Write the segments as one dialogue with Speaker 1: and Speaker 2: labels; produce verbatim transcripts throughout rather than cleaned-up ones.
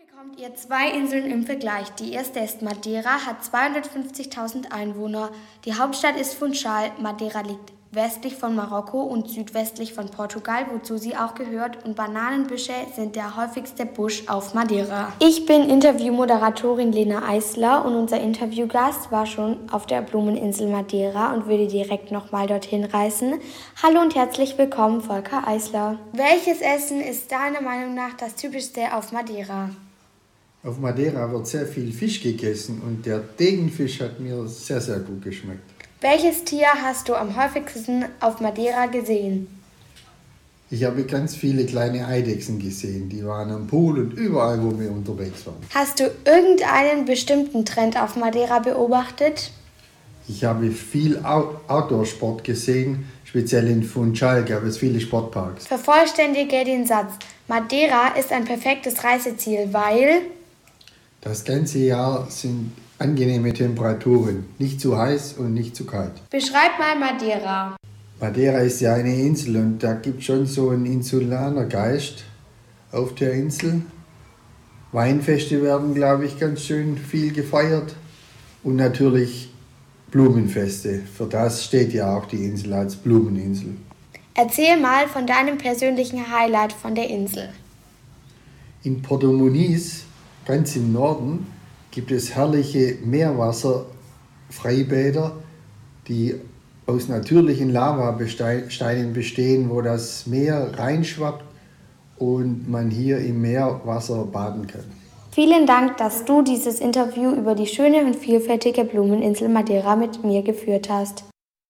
Speaker 1: Bekommt ihr zwei Inseln im Vergleich. Die erste ist Madeira, hat zweihundertfünfzigtausend Einwohner. Die Hauptstadt ist Funchal. Madeira liegt westlich von Marokko und südwestlich von Portugal, wozu sie auch gehört. Und Bananenbüsche sind der häufigste Busch auf Madeira. Ich bin Interviewmoderatorin Lena Eisler und unser Interviewgast war schon auf der Blumeninsel Madeira und würde direkt nochmal dorthin reisen. Hallo und herzlich willkommen, Volker Eisler. Welches Essen ist deiner Meinung nach das typischste auf Madeira?
Speaker 2: Auf Madeira wird sehr viel Fisch gegessen und der Degenfisch hat mir sehr, sehr gut geschmeckt.
Speaker 1: Welches Tier hast du am häufigsten auf Madeira gesehen?
Speaker 2: Ich habe ganz viele kleine Eidechsen gesehen, die waren am Pool und überall, wo wir unterwegs waren.
Speaker 1: Hast du irgendeinen bestimmten Trend auf Madeira beobachtet?
Speaker 2: Ich habe viel Outdoor-Sport gesehen, speziell in Funchal gab es viele Sportparks.
Speaker 1: Vervollständige den Satz. Madeira ist ein perfektes Reiseziel, weil...
Speaker 2: Das ganze Jahr sind angenehme Temperaturen, nicht zu heiß und nicht zu kalt.
Speaker 1: Beschreib mal Madeira.
Speaker 2: Madeira ist ja eine Insel und da gibt es schon so einen insulaner Geist auf der Insel. Weinfeste werden, glaube ich, ganz schön viel gefeiert und natürlich Blumenfeste. Für das steht ja auch die Insel als Blumeninsel.
Speaker 1: Erzähl mal von deinem persönlichen Highlight von der Insel.
Speaker 2: In Porto Muniz, ganz im Norden, gibt es herrliche Meerwasserfreibäder, die aus natürlichen Lavasteinen bestehen, wo das Meer reinschwappt und man hier im Meerwasser baden kann.
Speaker 1: Vielen Dank, dass du dieses Interview über die schöne und vielfältige Blumeninsel Madeira mit mir geführt hast.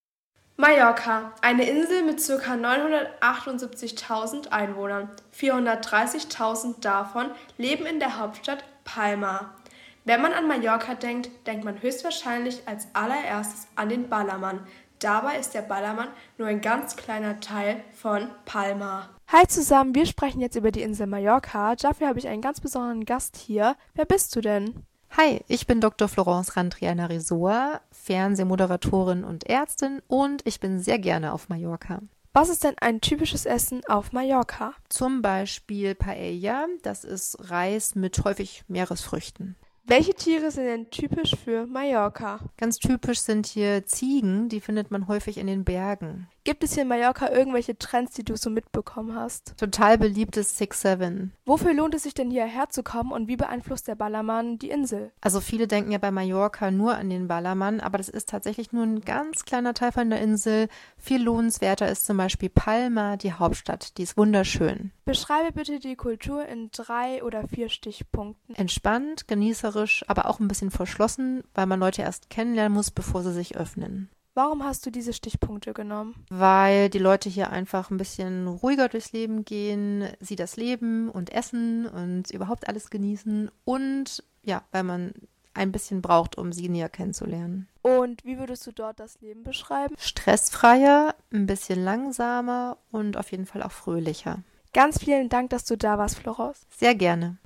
Speaker 3: Mallorca, eine Insel mit ca. neunhundertachtundsiebzigtausend Einwohnern. vierhundertdreißigtausend davon leben in der Hauptstadt Palma. Wenn man an Mallorca denkt, denkt man höchstwahrscheinlich als allererstes an den Ballermann. Dabei ist der Ballermann nur ein ganz kleiner Teil von Palma. Hi zusammen, wir sprechen jetzt über die Insel Mallorca. Dafür habe ich einen ganz besonderen Gast hier. Wer bist du denn?
Speaker 4: Hi, ich bin Doktor Florence Randriana-Risoa, Fernsehmoderatorin und Ärztin und ich bin sehr gerne auf Mallorca.
Speaker 3: Was ist denn ein typisches Essen auf Mallorca?
Speaker 4: Zum Beispiel Paella, das ist Reis mit häufig Meeresfrüchten.
Speaker 3: Welche Tiere sind denn typisch für Mallorca?
Speaker 4: Ganz typisch sind hier Ziegen, die findet man häufig in den Bergen.
Speaker 3: Gibt es hier in Mallorca irgendwelche Trends, die du so mitbekommen hast?
Speaker 4: Total beliebt ist Six Seven.
Speaker 3: Wofür lohnt es sich denn hierher zu kommen und wie beeinflusst der Ballermann die Insel?
Speaker 4: Also viele denken ja bei Mallorca nur an den Ballermann, aber das ist tatsächlich nur ein ganz kleiner Teil von der Insel. Viel lohnenswerter ist zum Beispiel Palma, die Hauptstadt. Die ist wunderschön.
Speaker 3: Beschreibe bitte die Kultur in drei oder vier Stichpunkten.
Speaker 4: Entspannt, genießerisch, aber auch ein bisschen verschlossen, weil man Leute erst kennenlernen muss, bevor sie sich öffnen.
Speaker 3: Warum hast du diese Stichpunkte genommen?
Speaker 4: Weil die Leute hier einfach ein bisschen ruhiger durchs Leben gehen, sie das Leben und Essen und überhaupt alles genießen und ja, weil man ein bisschen braucht, um sie näher kennenzulernen.
Speaker 3: Und wie würdest du dort das Leben beschreiben?
Speaker 4: Stressfreier, ein bisschen langsamer und auf jeden Fall auch fröhlicher.
Speaker 3: Ganz vielen Dank, dass du da warst, Florence.
Speaker 4: Sehr gerne.